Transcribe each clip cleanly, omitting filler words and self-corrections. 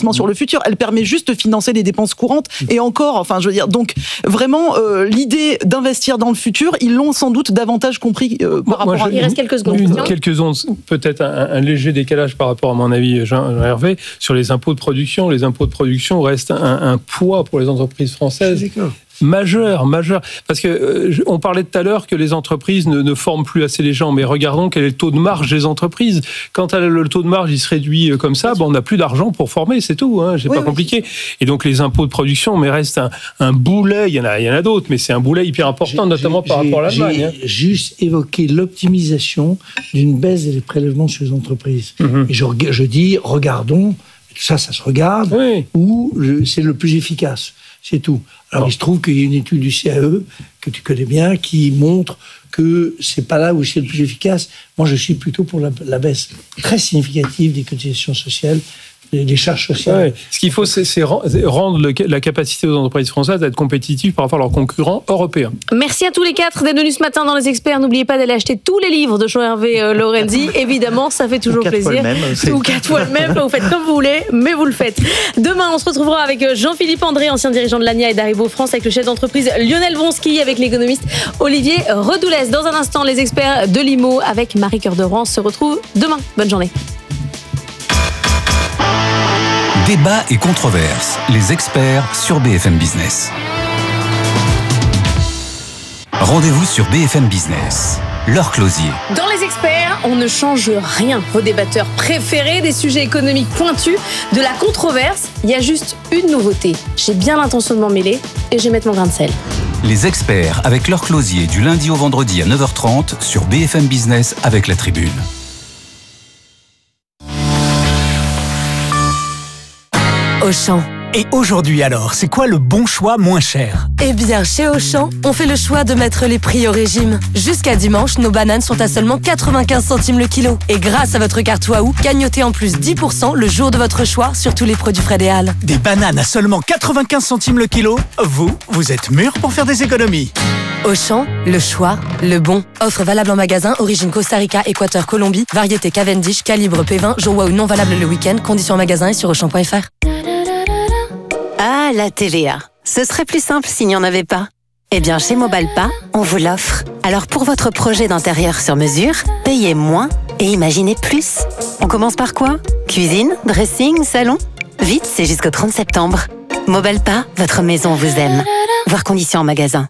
d'investissement sur le futur. Elle permet juste de financer les dépenses courantes. Et encore, enfin, je veux dire, donc vraiment, l'idée d'investir dans le futur, ils l'ont sans doute davantage compris par rapport à... Il reste quelques secondes. Quelques secondes, peut-être un léger décalage par rapport à mon avis, Jean Hervé, sur les impôts de production. Les impôts de production restent un poids pour les entreprises françaises. Majeur. Parce que on parlait tout à l'heure que les entreprises ne forment plus assez les gens, mais regardons quel est le taux de marge des entreprises. Quand le taux de marge il se réduit comme ça, on n'a plus d'argent pour former, c'est tout. C'est pas compliqué. Et donc les impôts de production, mais reste un boulet. Il y en a d'autres, mais c'est un boulet hyper important, notamment par rapport à l'Allemagne. J'ai juste évoqué l'optimisation d'une baisse des prélèvements sur les entreprises. Et je dis, regardons, ça se regarde, où c'est le plus efficace. C'est tout. Alors, il se trouve qu'il y a une étude du CAE, que tu connais bien, qui montre que c'est pas là où c'est le plus efficace. Moi, je suis plutôt pour la baisse très significative des cotisations sociales, des charges sociales. Ce qu'il faut, c'est rendre la capacité aux entreprises françaises à être compétitives par rapport à leurs concurrents européens. Merci à tous les quatre d'être venus ce matin dans Les Experts. N'oubliez pas d'aller acheter tous les livres de Jean-Hervé Lorenzi. Évidemment, ça fait toujours plaisir. Ou 4 fois le même, vous faites comme vous voulez, mais vous le faites. Demain, on se retrouvera avec Jean-Philippe André, ancien dirigeant de l'ANIA et d'Haribo France, avec le chef d'entreprise Lionel Vronsky, avec l'économiste Olivier Redoulès. Dans un instant, Les Experts de l'IMO avec Marie Cœur de Rouen se retrouvent demain. Bonne journée. Débat et controverses, les experts sur BFM Business. Rendez-vous sur BFM Business. Laure Closier. Dans Les Experts, on ne change rien. Vos débatteurs préférés, des sujets économiques pointus, de la controverse. Il y a juste une nouveauté. J'ai bien l'intention de m'en mêler et je vais mettre mon grain de sel. Les Experts avec Laure Closier du lundi au vendredi à 9h30 sur BFM Business avec La Tribune. Auchan. Et aujourd'hui alors, c'est quoi le bon choix moins cher ? Eh bien, chez Auchan, on fait le choix de mettre les prix au régime. Jusqu'à dimanche, nos bananes sont à seulement 95 centimes le kilo. Et grâce à votre carte Waouh, gagnotez en plus 10% le jour de votre choix sur tous les produits Frédéal. Des bananes à seulement 95 centimes le kilo ? Vous êtes mûrs pour faire des économies. Auchan, le choix, le bon. Offre valable en magasin, origine Costa Rica, Équateur, Colombie, variété Cavendish, calibre P20, jour Waouh non valable le week-end, conditions en magasin et sur Auchan.fr. Ah, la TVA. Ce serait plus simple s'il n'y en avait pas. Eh bien, chez Mobalpa, on vous l'offre. Alors pour votre projet d'intérieur sur mesure, payez moins et imaginez plus. On commence par quoi ? Cuisine, dressing, salon ? Vite, c'est jusqu'au 30 septembre. Mobalpa, votre maison vous aime. Voir conditions en magasin.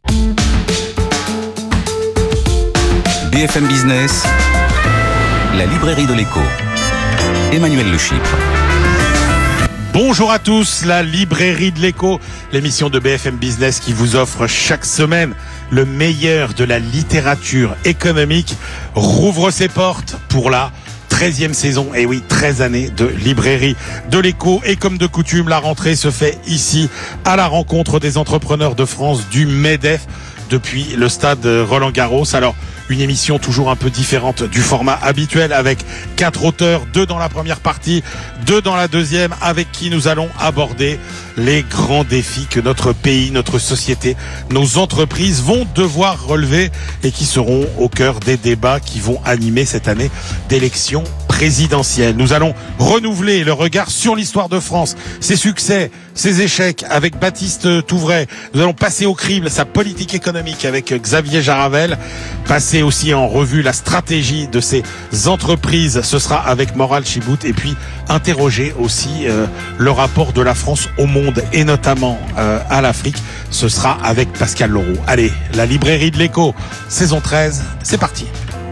BFM Business, la librairie de l'écho. Emmanuel Le Chypre. Bonjour à tous, la librairie de l'écho, l'émission de BFM Business qui vous offre chaque semaine le meilleur de la littérature économique, rouvre ses portes pour la 13e saison, et oui, 13 années de librairie de l'écho. Et comme de coutume, la rentrée se fait ici, à la rencontre des entrepreneurs de France du MEDEF, depuis le stade Roland-Garros. Alors, une émission toujours un peu différente du format habituel, avec 4 auteurs, 2 dans la première partie, 2 dans la deuxième, avec qui nous allons aborder les grands défis que notre pays, notre société, nos entreprises vont devoir relever et qui seront au cœur des débats qui vont animer cette année d'élections présidentielles. Nous allons renouveler le regard sur l'histoire de France, ses succès, ses échecs avec Baptiste Touvray. Nous allons passer au crible sa politique économique avec Xavier Jaravel, passer aussi en revue la stratégie de ces entreprises, ce sera avec Moral Chibout, et puis interroger aussi le rapport de la France au monde et notamment à l'Afrique, ce sera avec Pascal Lauroux. Allez, la librairie de l'écho, saison 13, c'est parti.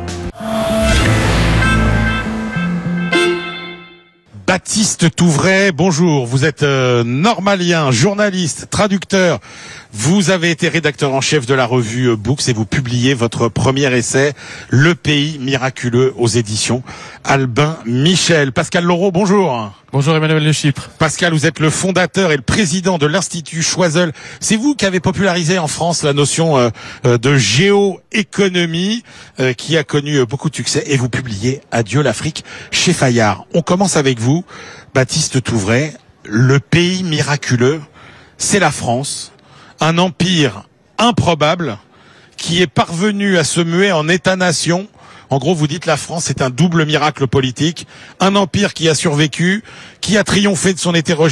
Baptiste Touvray, bonjour, vous êtes normalien, journaliste, traducteur. Vous avez été rédacteur en chef de la revue Books et vous publiez votre premier essai, Le pays miraculeux, aux éditions Albin Michel. Pascal Lauroux, bonjour. Bonjour Emmanuel Le Chypre. Pascal, vous êtes le fondateur et le président de l'Institut Choiseul. C'est vous qui avez popularisé en France la notion de géoéconomie qui a connu beaucoup de succès, et vous publiez Adieu l'Afrique chez Fayard. On commence avec vous, Baptiste Touvray. Le pays miraculeux, c'est la France, un empire improbable qui est parvenu à se muer en État-nation. En gros, vous dites la France, c'est un double miracle politique, un empire qui a survécu, qui a triomphé de son hétérogénéité